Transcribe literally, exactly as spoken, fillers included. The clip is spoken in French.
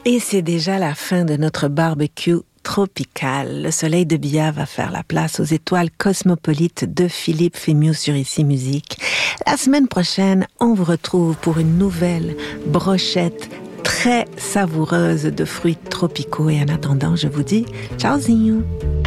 Et c'est déjà la fin de notre barbecue tropical. Le soleil de Bia va faire la place aux étoiles cosmopolites de Philippe Fémieux sur Ici Musique. La semaine prochaine, on vous retrouve pour une nouvelle brochette très savoureuse de fruits tropicaux. Et en attendant, je vous dis ciao, zignou.